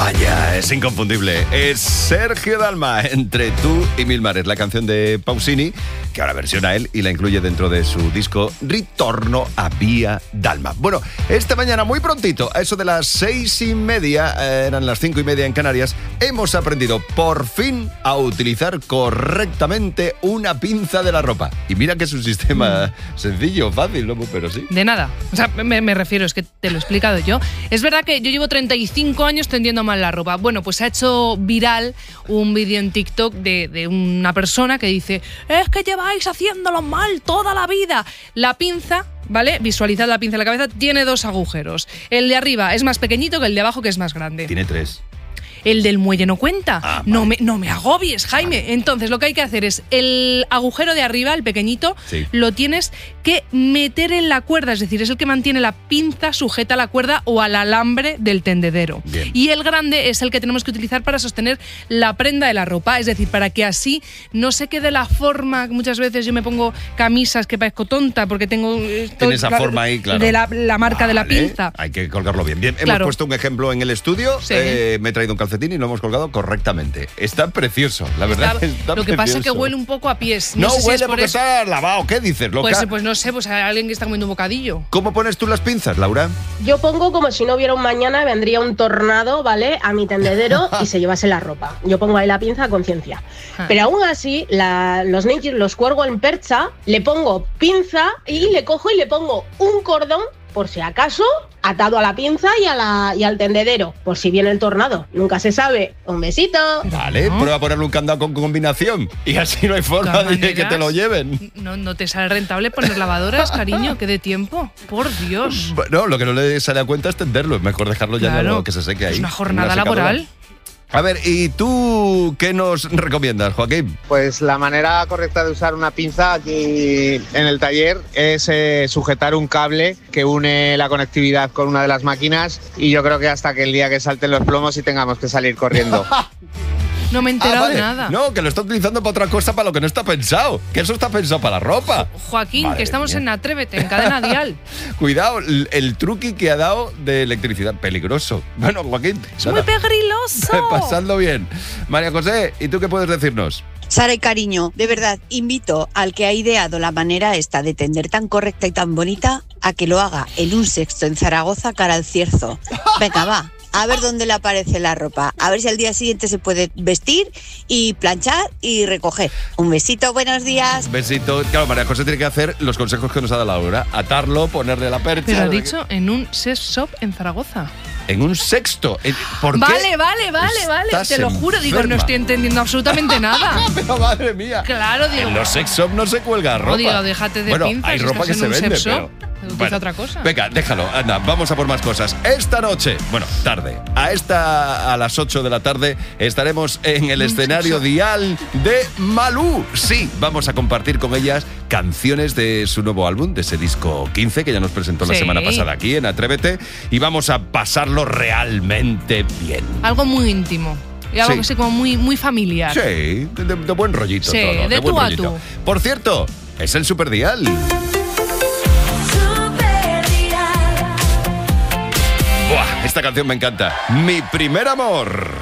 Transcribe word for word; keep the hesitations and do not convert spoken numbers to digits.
Vaya, es inconfundible. Es Sergio Dalma, Entre tú y mil mares, la canción de Pausini, que ahora versiona él y la incluye dentro de su disco Ritorno a Vía Dalma. Bueno, esta mañana muy prontito, a eso de las seis y media, eh, eran las cinco y media en Canarias, hemos aprendido por fin a utilizar correctamente una pinza de la ropa. Y mira que es un sistema mm. sencillo, fácil, ¿no? Pero sí. De nada. O sea, me, me refiero, es que te lo he explicado yo. Es verdad que yo llevo treinta y cinco años tendiendo mal la ropa. Bueno, pues se ha hecho viral un vídeo en TikTok de, de una persona que dice: es que lleváis haciéndolo mal toda la vida. La pinza, ¿vale? Visualizad la pinza en la cabeza, tiene dos agujeros. El de arriba es más pequeñito que el de abajo, que es más grande. Tiene tres. El del muelle no cuenta. Ah, no, vale. me, no me agobies, Jaime. Vale. Entonces, lo que hay que hacer es el agujero de arriba, el pequeñito, sí. lo tienes que meter en la cuerda. Es decir, es el que mantiene la pinza sujeta a la cuerda o al alambre del tendedero. Bien. Y el grande es el que tenemos que utilizar para sostener la prenda de la ropa. Es decir, para que así no se quede la forma. Muchas veces yo me pongo camisas que parezco tonta porque tengo... Tiene esa forma ahí, claro. De la, la marca vale. de la pinza. Hay que colgarlo bien. Bien, claro. Hemos puesto un ejemplo en el estudio. Sí. Eh, me he traído un calcetín y lo hemos colgado correctamente. Está precioso, la verdad. Está, está lo que precioso. pasa es que huele un poco a pies. No, No sé si huele es por porque eso. está lavado. ¿Qué dices, loca? Pues, pues no sé, pues hay alguien que está comiendo un bocadillo. ¿Cómo pones tú las pinzas, Laura? Yo pongo como si no hubiera un mañana, vendría un tornado, ¿vale? A mi tendedero y se llevase la ropa. Yo pongo ahí la pinza a conciencia. Ah. Pero aún así, la, los ninjas los cuelgo en percha, le pongo pinza y le cojo y le pongo un cordón, por si acaso, atado a la pinza y, a la, y al tendedero, por si viene el tornado. Nunca se sabe. Un besito. Vale, no. prueba a ponerle un candado con combinación y así no hay forma de maneras, que te lo lleven. No, no te sale rentable poner lavadoras, cariño, que de tiempo. Por Dios. No, lo que no le sale a cuenta es tenderlo. Es mejor dejarlo ya claro. no, que se seque ahí. Es una jornada una laboral. A ver, ¿y tú qué nos recomiendas, Joaquín? Pues la manera correcta de usar una pinza aquí en el taller es eh, sujetar un cable que une la conectividad con una de las máquinas y yo creo que hasta que el día que salten los plomos y tengamos que salir corriendo. No me he enterado ah, vale. de nada. No, que lo está utilizando para otra cosa, para lo que no está pensado. Que eso está pensado para la ropa. Joaquín, Madre que estamos mía. en Atrévete, en Cadena Dial. Cuidado, el, el truqui que ha dado de electricidad. Peligroso. Bueno, Joaquín. Es muy pegriloso. Pasando bien. María José, ¿y tú qué puedes decirnos? Sara y cariño, de verdad, invito al que ha ideado la manera esta de tender tan correcta y tan bonita a que lo haga en un sexto en Zaragoza cara al Cierzo. Venga, va. A ver dónde le aparece la ropa. A ver si al día siguiente se puede vestir y planchar y recoger. Un besito, buenos días. Besito. Claro, María José tiene que hacer los consejos que nos ha dado Laura. Atarlo, ponerle la percha. Pero ha dicho en un sex shop en Zaragoza. En un sexto. ¿Por qué? Vale, vale, vale, vale. Te lo juro, digo, no estoy entendiendo absolutamente nada. Pero madre mía. Claro, digo. En los sex shop no se cuelga ropa. No, digo, déjate de bueno, pinzas. hay ropa que en se un vende, sex shop, pero... Utiliza Bueno, otra cosa. Venga, déjalo, anda, vamos a por más cosas. Esta noche, bueno, tarde, a esta a las ocho de la tarde estaremos en el escenario Dial de Malú. Sí, vamos a compartir con ellas canciones de su nuevo álbum, de ese disco quince que ya nos presentó la Sí. semana pasada aquí en Atrévete, y vamos a pasarlo realmente bien. Algo muy íntimo. Y algo Sí. que sea como muy, muy familiar. Sí, de, de buen rollito Sí, todo. de buen tú a rollito. tú. Por cierto, es el Superdial. Buah, esta canción me encanta. Mi primer amor.